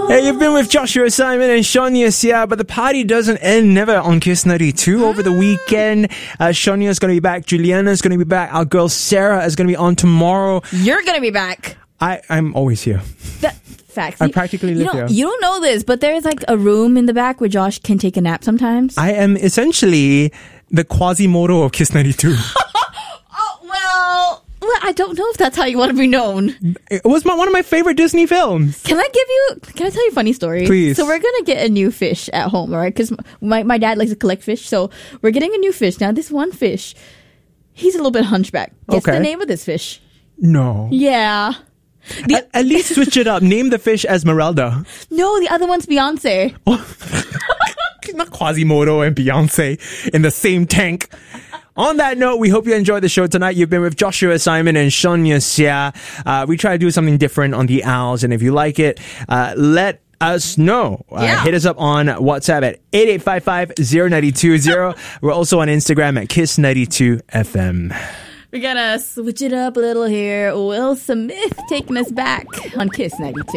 Hey, you've been with Joshua Simon and Shania Sia, but the party doesn't end never on Kiss 92 over the weekend. Shania's going to be back. Juliana's going to be back. Our girl Sarah is going to be on tomorrow. You're going to be back. I'm always here. Facts. I practically live here. You don't know this, but there's like a room in the back where Josh can take a nap sometimes. I am essentially the Quasimodo of Kiss 92. Well, I don't know if that's how you want to be known. It was one of my favorite Disney films. Can I tell you a funny story? Please. So we're going to get a new fish at home, all right? Because my dad likes to collect fish. So we're getting a new fish. Now, this one fish, he's a little bit hunchback. Guess the name of this fish. No. Yeah. At least switch it up. Name the fish Esmeralda. No, the other one's Beyonce. Not Quasimodo and Beyonce in the same tank. On that note, we hope you enjoyed the show tonight. You've been with Joshua Simon and Shania Sia. We try to do something different on the Owls, and if you like it, let us know. Hit us up on WhatsApp at 8855-0920. We're also on Instagram at Kiss92FM. We're gonna switch it up a little here. Will Smith taking us back on Kiss 92.